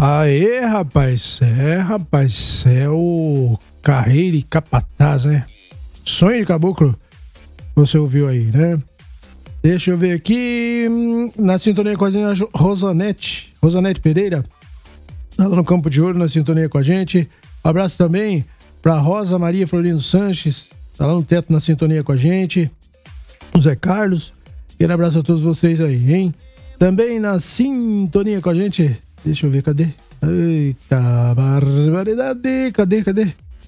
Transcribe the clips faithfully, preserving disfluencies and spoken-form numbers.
Aê, rapaz, é, rapaz, é o Carreiro e Capataz, né? Sonho de Caboclo, você ouviu aí, né? Deixa eu ver aqui, na sintonia com a gente, Rosanete, Rosanete Pereira, lá no Campo de Ouro, na sintonia com a gente. Abraço também pra Rosa Maria Florindo Sanches, tá lá no teto na sintonia com a gente. O Zé Carlos, aquele abraço a todos vocês aí, hein? Também na sintonia com a gente, deixa eu ver, cadê? Eita, barbaridade, cadê, cadê?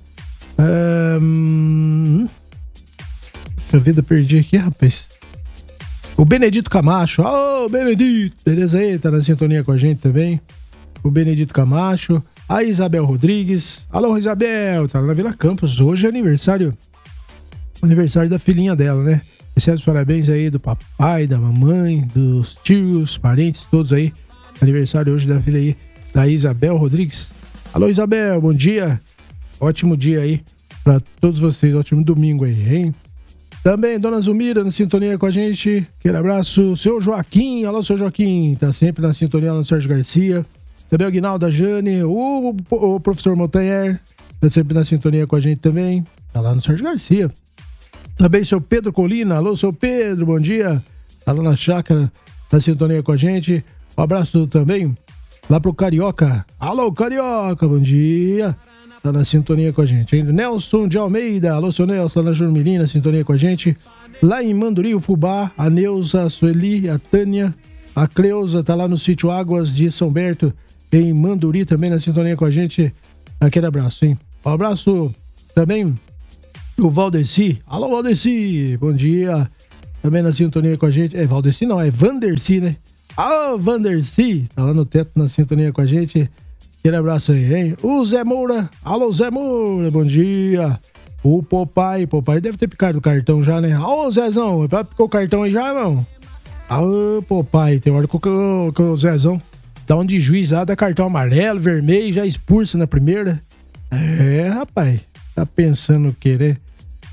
Um... Deixa eu ver, perdi aqui, rapaz. O Benedito Camacho, ô, oh, Benedito, beleza aí? Tá na sintonia com a gente também. O Benedito Camacho, a Isabel Rodrigues. Alô, Isabel, tá lá na Vila Campos. Hoje é aniversário, aniversário da filhinha dela, né? Recebe os parabéns aí do papai, da mamãe, dos tios, parentes, todos aí. Aniversário hoje da filha aí, da Isabel Rodrigues. Alô, Isabel, bom dia. Ótimo dia aí pra todos vocês. Ótimo domingo aí, hein? Também, Dona Zumira, na sintonia com a gente. Aquele abraço. Seu Joaquim, alô, seu Joaquim. Tá sempre na sintonia lá no Sérgio Garcia. Também o Guinaldo, a Jane, o, o, o professor Montanher. Tá sempre na sintonia com a gente também. Tá lá no Sérgio Garcia. Também seu Pedro Colina. Alô, seu Pedro, bom dia. Tá lá na chácara, na sintonia com a gente. Um abraço também lá pro Carioca. Alô, Carioca, bom dia. Tá na sintonia com a gente, hein? Nelson de Almeida. Alô, seu Nelson, lá na Jurmirim, na sintonia com a gente. Lá em Manduri, Ufubá, a Neuza, a Sueli, a Tânia, a Cleusa, tá lá no sítio Águas de São Berto, em Manduri, também na sintonia com a gente. Aquele abraço, hein? Um abraço também o Valdeci. Alô, Valdeci, bom dia. Também na sintonia com a gente. É Valdeci não, é Vanderci, né? Alô, Vanderci, tá lá no teto na sintonia com a gente. Aquele abraço aí, hein? O Zé Moura. Alô, Zé Moura, bom dia. O Popai. Popai deve ter picado o cartão já, né? Alô, Zezão. Picou o cartão aí já, não? Alô, Popai. Tem hora que o, que o Zezão dá um de juiz lá, dá cartão amarelo, vermelho, já expulsa na primeira. É, rapaz. Tá pensando o quê, né?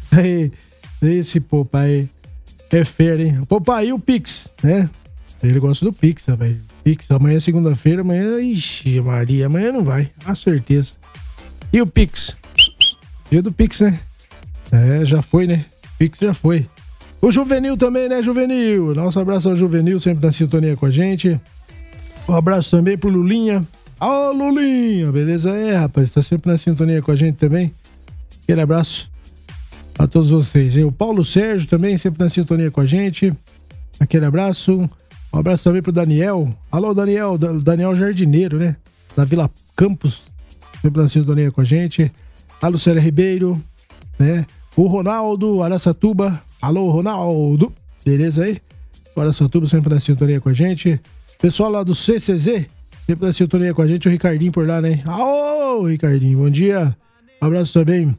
Esse Popai é fera, hein? Popai, e o Pix, né? Ele gosta do Pix, rapaz. Pix, amanhã é segunda-feira, amanhã, ixi, Maria, amanhã não vai, com certeza. E o Pix? Dia do Pix, né? É, já foi, né? Pix já foi. O Juvenil também, né, Juvenil? Nosso abraço ao Juvenil, sempre na sintonia com a gente. Um abraço também pro Lulinha. Ô, Lulinha, beleza? É, rapaz, tá sempre na sintonia com a gente também. Aquele abraço a todos vocês, hein? O Paulo Sérgio também, sempre na sintonia com a gente. Aquele abraço. Um abraço também pro Daniel. Alô, Daniel, Daniel Jardineiro, né? Da Vila Campos, sempre na sintonia com a gente. A Lucélia Ribeiro, né? O Ronaldo, Araçatuba. Alô, Ronaldo. Beleza aí? O Araçatuba sempre na sintonia com a gente. Pessoal lá do C C Z, sempre na sintonia com a gente. O Ricardinho por lá, né? Alô, Ricardinho, bom dia. Um abraço também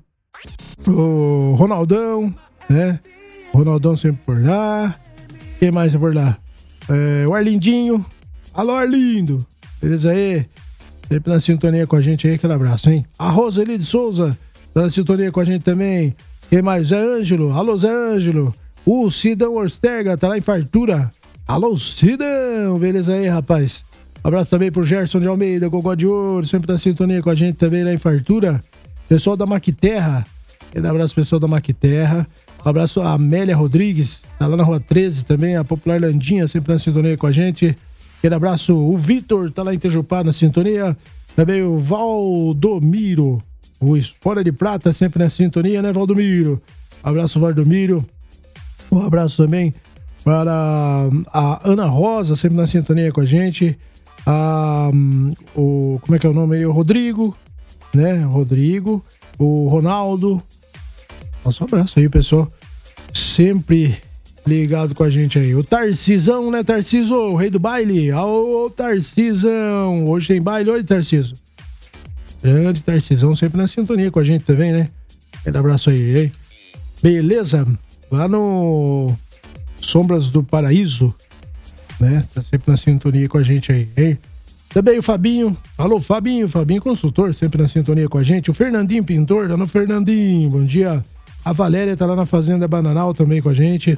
pro Ronaldão, né? O Ronaldão sempre por lá. Quem mais é por lá? É, o Arlindinho. Alô, Arlindo. Beleza aí? Sempre na sintonia com a gente aí, aquele abraço, hein? A Roseli de Souza, tá na sintonia com a gente também. Quem mais? Zé Ângelo. Alô, Zé Ângelo. O Sidão Orstega, tá lá em Fartura. Alô, Sidão. Beleza aí, rapaz? Abraço também pro Gerson de Almeida, Gogó de Ouro, sempre na sintonia com a gente também lá em Fartura. Pessoal da Maquiterra. Aquele abraço, pessoal da Maquiterra. Um abraço a Amélia Rodrigues, tá lá na Rua treze também, a Popular Landinha, sempre na sintonia com a gente. Aquele abraço, o Vitor, tá lá em Tejupá, na sintonia. Também o Valdomiro, o Espora de Prata, sempre na sintonia, né, Valdomiro? Abraço, Valdomiro. Um abraço também para a Ana Rosa, sempre na sintonia com a gente. A, o, como é que é o nome aí? O Rodrigo, né, Rodrigo. O Ronaldo. Nosso abraço aí, pessoal. Sempre ligado com a gente aí. O Tarcisão, né, Tarciso? O rei do baile. Ô, Tarcisão. Hoje tem baile, hoje, Tarciso. Grande Tarcisão, sempre na sintonia com a gente também, né? Aquele abraço aí, hein? Beleza? Lá no Sombras do Paraíso, né? Tá sempre na sintonia com a gente aí, hein? Também o Fabinho. Alô, Fabinho. Fabinho consultor, sempre na sintonia com a gente. O Fernandinho Pintor, lá no Fernandinho. Bom dia. A Valéria tá lá na Fazenda Bananal também com a gente.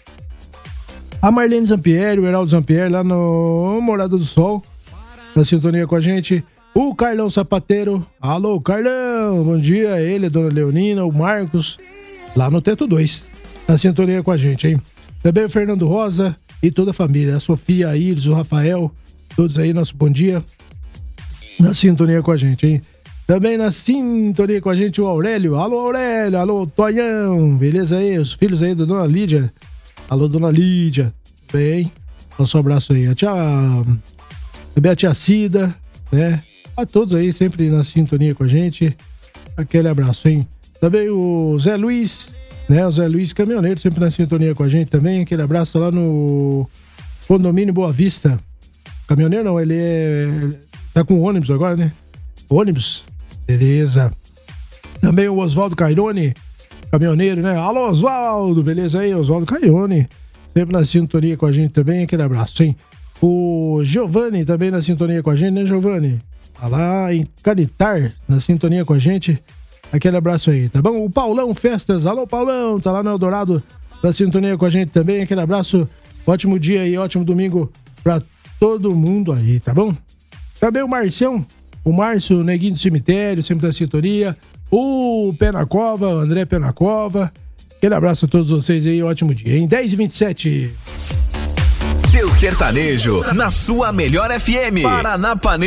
A Marlene Zampieri, o Heraldo Zampieri, lá no Morada do Sol, na sintonia com a gente. O Carlão Sapateiro. Alô, Carlão, bom dia. Ele, a dona Leonina, o Marcos, lá no Teto dois, na sintonia com a gente, hein? Também o Fernando Rosa e toda a família. A Sofia, a Iris, o Rafael, todos aí, nosso bom dia. Na sintonia com a gente, hein? Também na sintonia com a gente o Aurélio. Alô, Aurélio. Alô, Tonhão. Beleza aí? Os filhos aí da dona Lídia. Alô, dona Lídia. Bem, nosso abraço aí. A tia... Também a tia Cida, né? A todos aí, sempre na sintonia com a gente. Aquele abraço, hein? Também o Zé Luiz, né? O Zé Luiz Caminhoneiro, sempre na sintonia com a gente também. Aquele abraço lá no Condomínio Boa Vista. Caminhoneiro não, ele é... Tá com ônibus agora, né? Ônibus. Beleza. Também o Oswaldo Cairone, caminhoneiro, né? Alô, Oswaldo, beleza aí? Oswaldo Cairone, sempre na sintonia com a gente também. Aquele abraço, hein? O Giovanni também na sintonia com a gente, né, Giovanni? Tá lá em Canitar, na sintonia com a gente. Aquele abraço aí, tá bom? O Paulão Festas, alô, Paulão, tá lá no Eldorado, na sintonia com a gente também. Aquele abraço, ótimo dia aí, ótimo domingo pra todo mundo aí, tá bom? Também o Marcião, o Márcio, o Neguinho do Cemitério, sempre da sintonia. O Pé na Cova, o André Pé na Cova. Aquele abraço a todos vocês aí, ótimo dia, hein? dez e vinte e sete. Seu sertanejo, na sua melhor F M. Paranapanema.